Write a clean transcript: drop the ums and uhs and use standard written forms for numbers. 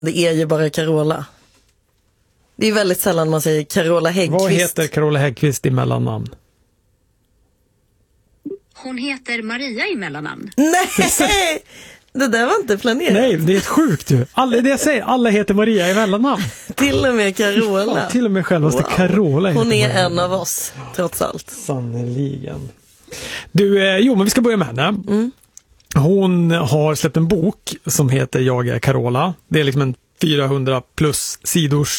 Det är ju bara Carola. Det är väldigt sällan man säger Carola Häggkvist. Vad heter Carola Häggkvist i mellannamn? Hon heter Maria i mellannamn. Nej! Det där var inte planerat. Nej, det är ett sjukt du. Det jag säger, alla heter Maria i mellannamn. Till och med Carola. Ja, till och med självaste Carola. Hon är en av oss, trots allt. Sannoliken. Du, men vi ska börja med henne. Hon har släppt en bok som heter Jag är Carola. Det är liksom en 400 plus sidors